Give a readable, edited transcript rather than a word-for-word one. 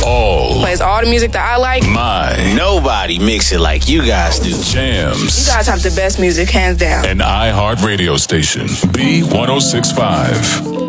all. Plays all the music that I like. My. Nobody mix it like you guys do. Jams. You guys have the best music, hands down. An iHeart radio station. B1065.